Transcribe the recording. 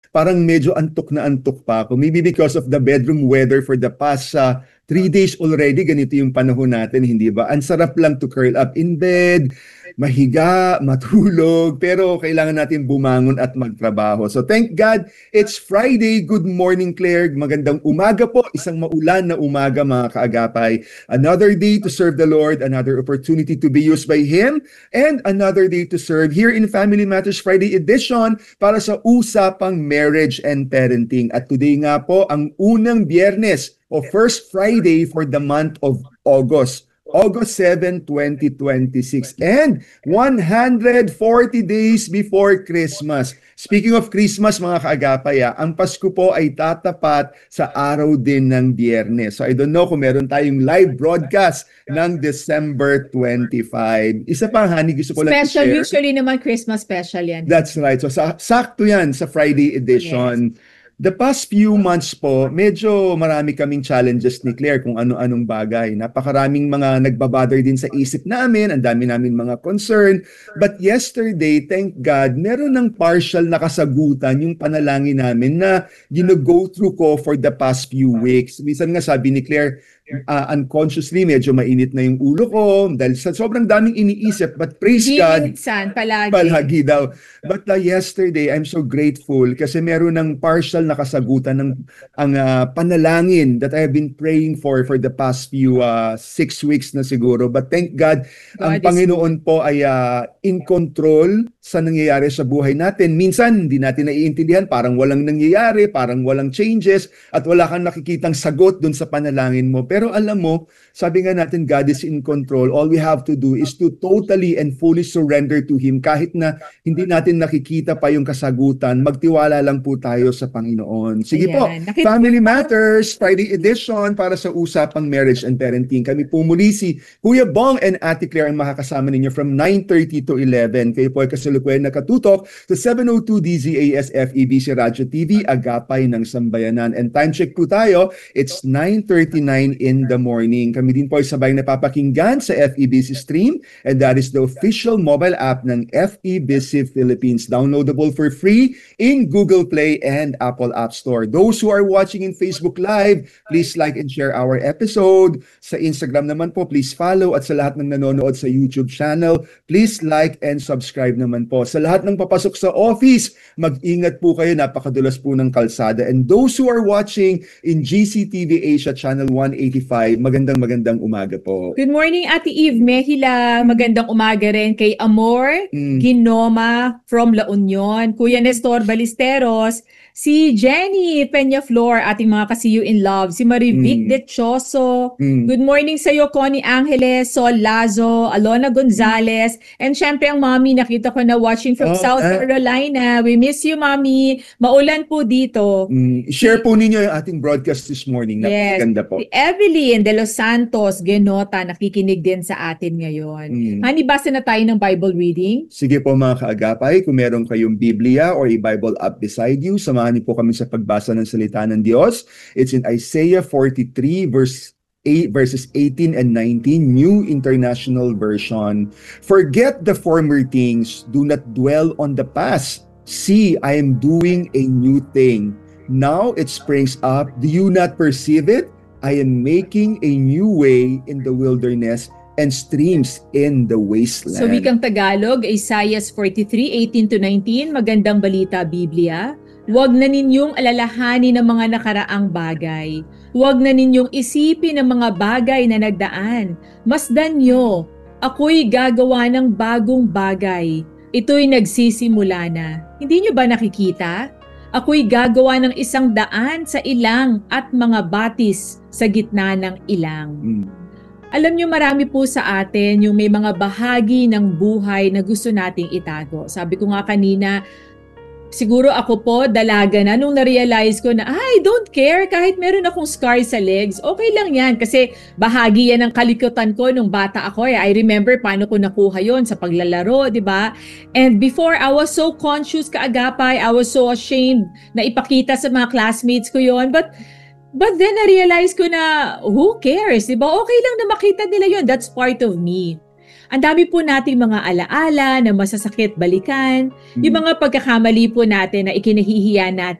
parang medyo antok na antok pa ako. Maybe because of the bedroom weather for the past 3 days already, ganito yung panahon natin, hindi ba? Ang sarap lang to curl up in bed, mahiga, matulog, pero kailangan natin bumangon at magtrabaho. So thank God, it's Friday. Good morning, Claire. Magandang umaga po. Isang maulan na umaga, mga kaagapay. Another day to serve the Lord, another opportunity to be used by Him, and another day to serve here in Family Matters Friday edition para sa usapang marriage and parenting. At today nga po, ang unang Biyernes o first Friday for the month of August. August 7, 2026. And 140 days before Christmas. Speaking of Christmas, mga kaagapay, ang Pasko po ay tatapat sa araw din ng Biyernes. So I don't know kung meron tayong live broadcast ng December 25. Isa pa, honey, gusto ko lang special, i-share. usually naman Christmas special yan. That's right. So sakto yan sa Friday edition. Yes. The past few months po, medyo marami kaming challenges ni Claire kung ano-anong bagay. Napakaraming mga nagbabother din sa isip namin, ang dami namin mga concern. But yesterday, thank God, meron ng partial na kasagutan yung panalangin namin na go through ko for the past few weeks. Minsan nga sabi ni Claire, unconsciously, medyo mainit na yung ulo ko dahil sa sobrang daming iniisip. But praise God, palagi daw. But yesterday, I'm so grateful kasi meron ng partial na kasagutan ng panalangin that I have been praying for the past few 6 weeks na siguro. But thank God, ang Panginoon po ay in control sa nangyayari sa buhay natin. Minsan, hindi natin naiintindihan, parang walang nangyayari, parang walang changes, at wala kang nakikitang sagot dun sa panalangin mo. Pero alam mo, sabi nga natin, God is in control. All we have to do is to totally and fully surrender to Him. Kahit na hindi natin nakikita pa yung kasagutan, magtiwala lang po tayo sa Panginoon. Sige po, Family Matters, Friday edition para sa usapang marriage and parenting. Kami po muli si Kuya Bong and Ate Claire ang makakasama ninyo from 9:30 to 11. Kayo po ay kasalukuyan nakatutok sa 702 DZAS FEBC Radio TV, Agapay ng Sambayanan. And time check po tayo, it's 9:39 in the morning. Kami din po ay sabay napapakinggan sa FEBC Stream, and that is the official mobile app ng FEBC Philippines. Downloadable for free in Google Play and Apple App Store. Those who are watching in Facebook Live, please like and share our episode. Sa Instagram naman po, please follow. At sa lahat ng nanonood sa YouTube channel, please like and subscribe naman po. Sa lahat ng papasok sa office, mag-ingat po kayo. Napakadulas po ng kalsada. And those who are watching in GCTV Asia Channel 185, magandang umaga po. Good morning, Ate Eve Mejila. Magandang umaga rin kay Amor Ginoma from La Union, Kuya Nestor Balisteros, si Jenny Peñaflor, ating mga ka-see-you in love, si Marivic Dechoso. Good morning sa iyo, Connie Angeles, Sol Lazo, Alona Gonzalez, and syempre ang mommy, nakita ko na watching from South Carolina. We miss you, mommy. Maulan po dito. Share po ninyo yung ating broadcast this morning. Napakaganda po. Si Evelyn de Los Santos, Genota, nakikinig din sa atin ngayon. Honey, basa na tayo ng Bible reading? Sige po mga kaagapay, kung meron kayong Biblia or a Bible app beside you, samahan niyo po kami sa pagbasa ng salita ng Diyos. It's in Isaiah 43 verses 18 and 19, New International Version. Forget the former things, do not dwell on the past. See, I am doing a new thing. Now it springs up. Do you not perceive it? I am making a new way in the wilderness and streams in the wasteland. So wikang Tagalog, Isaiah 43, 18 to 19, Magandang Balita Biblia. Huwag na ninyong alalahanin ang mga nakaraang bagay. Huwag na ninyong isipin ang mga bagay na nagdaan. Masdan nyo, ako'y gagawa ng bagong bagay. Ito'y nagsisimula na. Hindi nyo ba nakikita? Ako'y gagawa ng isang daan sa ilang at mga batis sa gitna ng ilang. Alam nyo, marami po sa atin yung may mga bahagi ng buhay na gusto nating itago. Sabi ko nga kanina, siguro ako po, dalaga na, nung na-realize ko na, I don't care kahit meron akong scar sa legs. Okay lang yan kasi bahagi yan ng kalikutan ko nung bata ako. I remember paano ko nakuha yon sa paglalaro, di ba? And before, I was so conscious kaagapay, I was so ashamed na ipakita sa mga classmates ko yon. But then na-realize ko na, who cares? Diba? Okay lang na makita nila yon. That's part of me. Ang dami po nating mga alaala na masasakit balikan, yung mga pagkakamali po natin na ikinahihiya natin